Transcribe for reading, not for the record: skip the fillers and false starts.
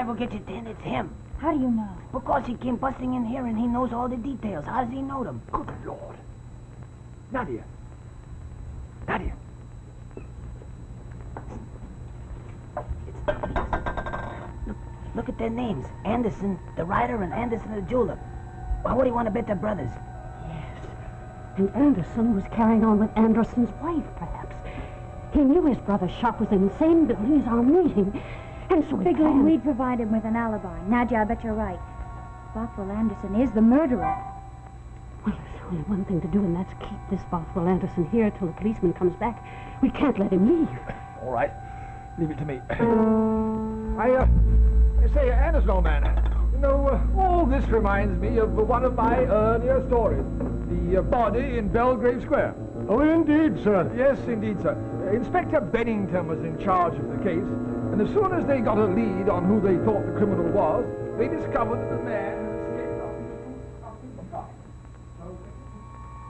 never gets it in, it's him. How do you know? Because he came busting in here and he knows all the details. How does he know them? Good Lord. Nadia. Nadia. Look at their names. Anderson, the writer, and Anderson, the jeweler. Well, what do you want to bet they're brothers? Yes. And Anderson was carrying on with Anderson's wife, perhaps. He knew his brother's shop was in the same building as our meeting. And so he Figured planned. we'd provide him with an alibi. Nadja, I bet you're right. Bothwell Anderson is the murderer. Well, there's only one thing to do, and that's keep this Bothwell Anderson here till the policeman comes back. We can't let him leave. All right. Leave it to me. I say, Anderson, old man, you know, all this reminds me of one of my earlier stories. The body in Belgrave Square. Oh, indeed, sir. Yes, indeed, sir. Inspector Bennington was in charge of the case, and as soon as they got a lead on who they thought the criminal was, they discovered that the man...